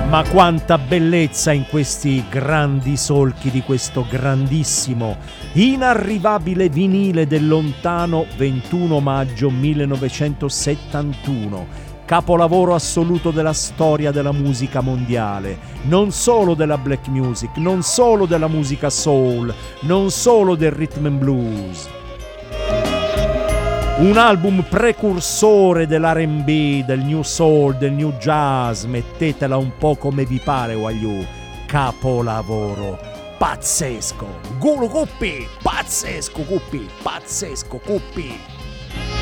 Ma quanta bellezza in questi grandi solchi di questo grandissimo, inarrivabile vinile del lontano 21 maggio 1971, capolavoro assoluto della storia della musica mondiale, non solo della black music, non solo della musica soul, non solo del rhythm and blues. Un album precursore dell'R&B, del new soul, del new jazz, mettetela un po' come vi pare, voglio. Capolavoro, pazzesco, Gulu Cuppi, pazzesco Cuppi, pazzesco Cuppi.